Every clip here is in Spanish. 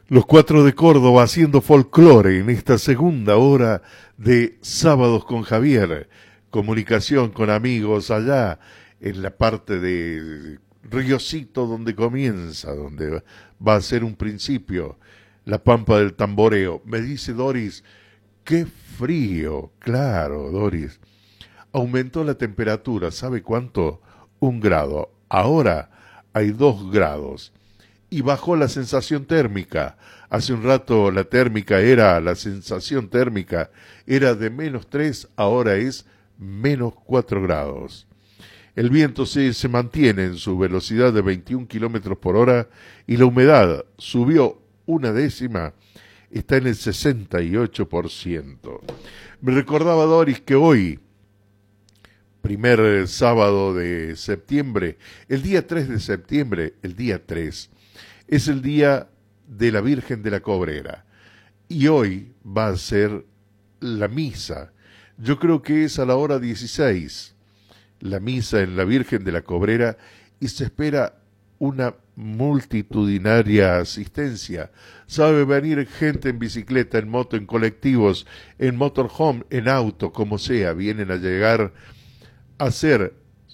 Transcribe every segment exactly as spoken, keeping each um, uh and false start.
Los Cuatro de Córdoba haciendo folclore en esta segunda hora de Sábados con Javier. Comunicación con amigos allá en la parte de Riocito donde comienza, donde va a ser un principio, la Pampa del Tamboreo. Me dice Doris, qué frío. Claro, Doris. Aumentó la temperatura, ¿sabe cuánto? Un grado. Ahora hay dos grados. Y bajó la sensación térmica. Hace un rato la térmica era, la sensación térmica era de menos tres, ahora es menos cuatro grados. El viento se, se mantiene en su velocidad de veintiún kilómetros por hora y la humedad subió una décima, está en el sesenta y ocho por ciento. Me recordaba Doris que hoy, primer sábado de septiembre, el día tres de septiembre, el día tres, es el día de la Virgen de la Cobrera. Y hoy va a ser la misa. Yo creo que es a la hora dieciséis, la misa en la Virgen de la Cobrera, y se espera una multitudinaria asistencia. Sabe venir gente en bicicleta, en moto, en colectivos, en motorhome, en auto, como sea. Vienen a llegar a hacer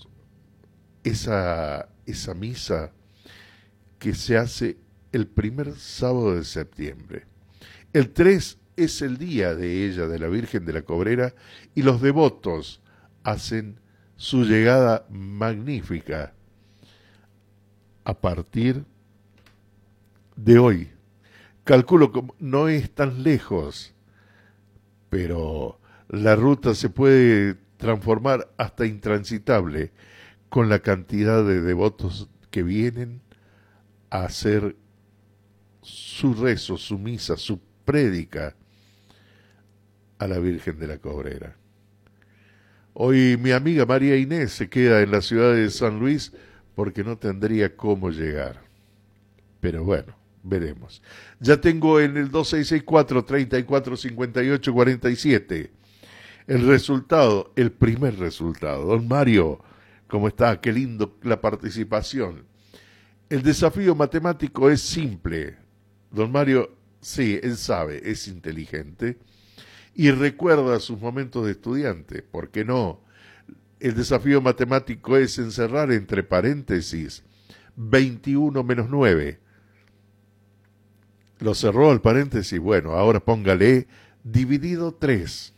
esa, esa misa que se hace el primer sábado de septiembre. El tres es el día de ella, de la Virgen de la Cobrera, y los devotos hacen su llegada magnífica a partir de hoy. Calculo que no es tan lejos, pero la ruta se puede transformar hasta intransitable con la cantidad de devotos que vienen a hacer su rezo, su misa, su prédica a la Virgen de la Cobrera. Hoy mi amiga María Inés se queda en la ciudad de San Luis porque no tendría cómo llegar. Pero bueno, veremos. Ya tengo en el dos seis seis cuatro, tres cuatro, cinco ocho cuatro siete el resultado, el primer resultado. Don Mario, ¿cómo está? Qué lindo la participación. El desafío matemático es simple. Don Mario, sí, él sabe, es inteligente y recuerda sus momentos de estudiante. ¿Por qué no? El desafío matemático es encerrar entre paréntesis veintiuno menos nueve. Lo cerró el paréntesis. Bueno, ahora póngale dividido tres.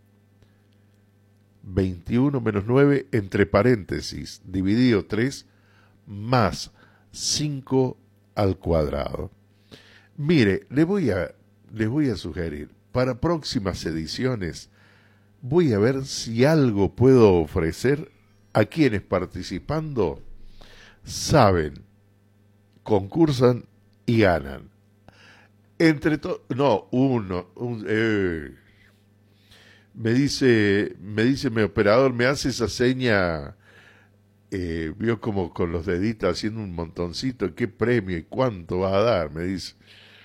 veintiuno menos nueve entre paréntesis dividido tres más cinco al cuadrado. Mire, le voy a, le voy a sugerir, para próximas ediciones, voy a ver si algo puedo ofrecer a quienes participando saben, concursan y ganan. Entre todos, no, uno, un, eh, me dice, me dice mi operador, me hace esa seña. Eh, vio como con los deditos haciendo un montoncito, qué premio y cuánto va a dar, me dice.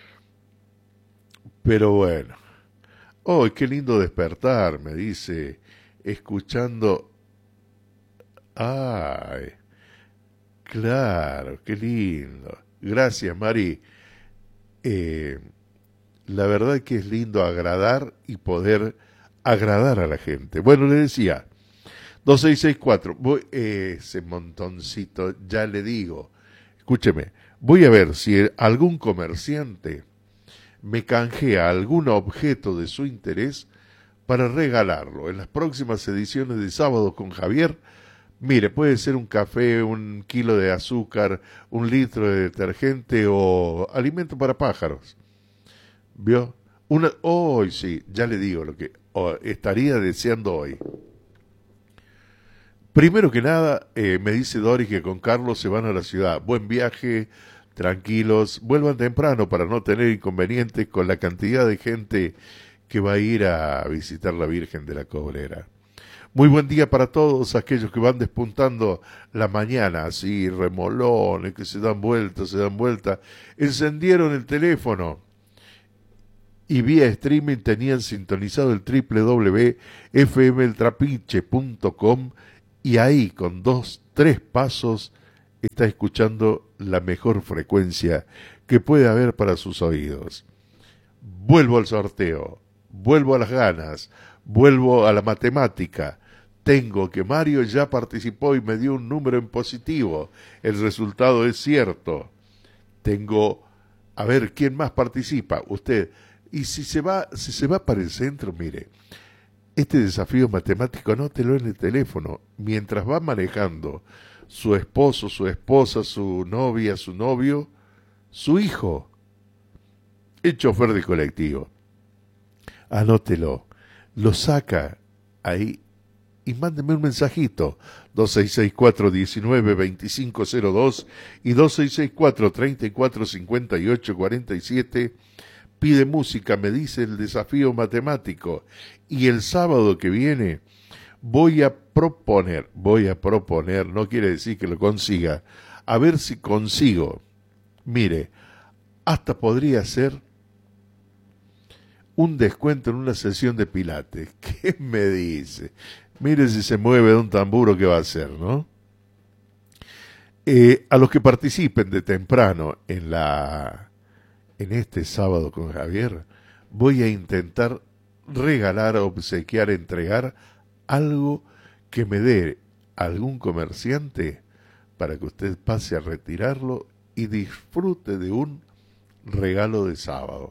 Pero bueno, oh, qué lindo despertar, me dice, escuchando. Ay, claro, qué lindo. Gracias, Mari. Eh, la verdad que es lindo agradar y poder agradar a la gente. Bueno, le decía, dos seis seis cuatro, voy, eh, ese montoncito, ya le digo, escúcheme, voy a ver si algún comerciante me canjea algún objeto de su interés para regalarlo. En las próximas ediciones de Sábados con Javier, mire, puede ser un café, un kilo de azúcar, un litro de detergente o alimento para pájaros. ¿Vio? Una, hoy oh, sí, ya le digo lo que oh, estaría deseando hoy. Primero que nada, eh, me dice Doris que con Carlos se van a la ciudad. Buen viaje, tranquilos, vuelvan temprano para no tener inconvenientes con la cantidad de gente que va a ir a visitar la Virgen de la Cobrera. Muy buen día para todos aquellos que van despuntando la mañana, así, remolones, que se dan vueltas, se dan vueltas. Encendieron el teléfono y vía streaming tenían sintonizado el doble u doble u doble u punto f m el trapiche punto com y ahí con dos, tres pasos está escuchando la mejor frecuencia que puede haber para sus oídos. Vuelvo al sorteo, vuelvo a las ganas, vuelvo a la matemática. Tengo que Mario ya participó y me dio un número en positivo. El resultado es cierto. Tengo, a ver, ¿quién más participa? Usted. Y si se va, si se va para el centro, mire, este desafío matemático anótelo en el teléfono. Mientras va manejando su esposo, su esposa, su novia, su novio, su hijo, el chofer de colectivo. Anótelo, lo saca ahí y mándeme un mensajito. dos seis seis cuatro, uno nueve, dos cinco cero dos y dos seis seis cuatro, tres cuatro cinco ocho cuatro siete. Pide música, me dice el desafío matemático. Y el sábado que viene voy a proponer, voy a proponer, no quiere decir que lo consiga, a ver si consigo. Mire, hasta podría ser un descuento en una sesión de pilates. ¿Qué me dice? Mire si se mueve de un tamburo, ¿qué va a hacer, no? Eh, a los que participen de temprano en la en este sábado con Javier, voy a intentar regalar, obsequiar, entregar algo que me dé algún comerciante para que usted pase a retirarlo y disfrute de un regalo de sábado.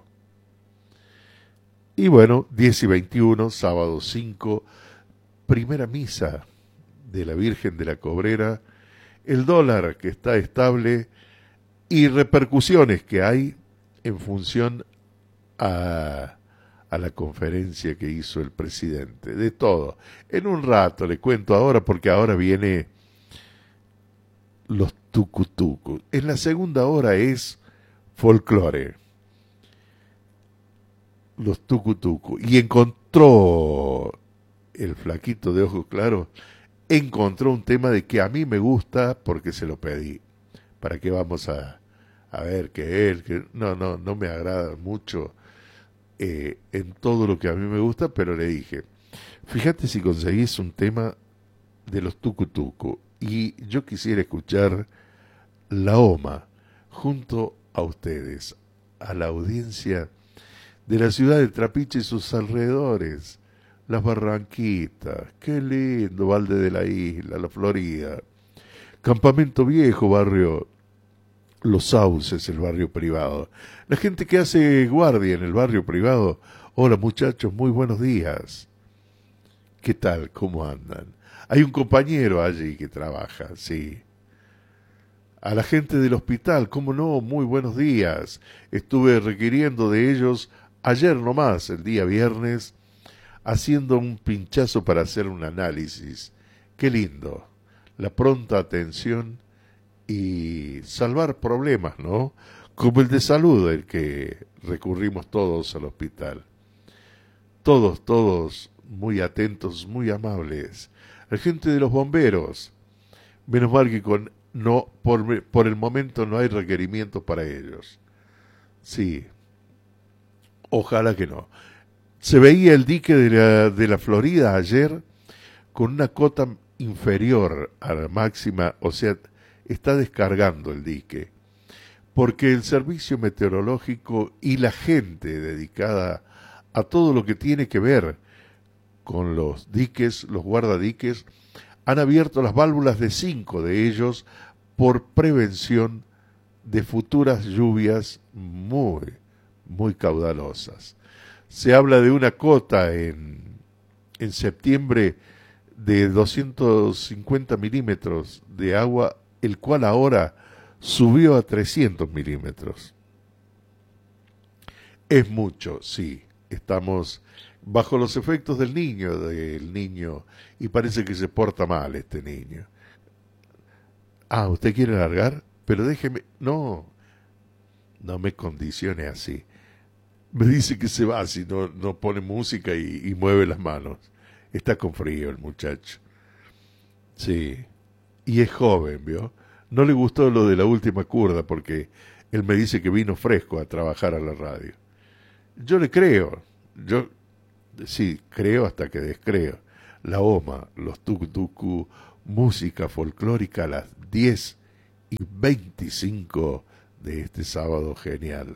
Y bueno, diez y veintiuno, sábado cinco, primera misa de la Virgen de la Cobrera, el dólar que está estable y repercusiones que hay en función a, a la conferencia que hizo el presidente. De todo. En un rato le cuento ahora, porque ahora viene los tucutucos. En la segunda hora es folclore. Los tucutucos. Y encontró el flaquito de ojos claros, encontró un tema de que a mí me gusta porque se lo pedí. ¿Para qué vamos a, a ver que él, que no, no, no me agrada mucho eh, en todo lo que a mí me gusta, pero le dije, fíjate si conseguís un tema de los tucutuco y yo quisiera escuchar la OMA junto a ustedes, a la audiencia de la ciudad de Trapiche y sus alrededores, las Barranquitas, qué lindo, Valde de la Isla, la Florida, Campamento Viejo, barrio Los Sauces, el barrio privado, la gente que hace guardia en el barrio privado. Hola muchachos, muy buenos días. ¿Qué tal? ¿Cómo andan? Hay un compañero allí que trabaja, sí. A la gente del hospital, ¿cómo no? Muy buenos días. Estuve requiriendo de ellos ayer nomás, el día viernes, haciendo un pinchazo para hacer un análisis. Qué lindo. La pronta atención y salvar problemas, ¿no? Como el de salud, el que recurrimos todos al hospital. Todos, todos muy atentos, muy amables. La gente de los bomberos, menos mal que con no por, por el momento no hay requerimientos para ellos. Sí, ojalá que no. Se veía el dique de la, de la Florida ayer con una cota inferior a la máxima, o sea, está descargando el dique, porque el servicio meteorológico y la gente dedicada a todo lo que tiene que ver con los diques, los guardadiques, han abierto las válvulas de cinco de ellos por prevención de futuras lluvias muy, muy caudalosas. Se habla de una cota en, en septiembre de doscientos cincuenta milímetros de agua, el cual ahora subió a trescientos milímetros. Es mucho, sí. Estamos bajo los efectos del niño, del niño, y parece que se porta mal este niño. Ah, ¿usted quiere largar? Pero déjeme... No, no me condicione así. Me dice que se va si no, no pone música y, y mueve las manos. Está con frío el muchacho. Sí. Y es joven, ¿vio? No le gustó lo de la última curda porque él me dice que vino fresco a trabajar a la radio. Yo le creo. Yo, sí, creo hasta que descreo. La OMA, los tucutucu, música folclórica a las diez y veinticinco de este sábado genial.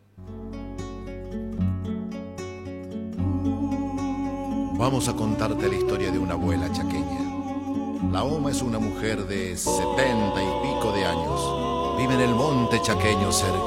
Vamos a contarte la historia de una abuela chaqueña. La Oma es una mujer de setenta y pico de años. Vive en el monte chaqueño cerca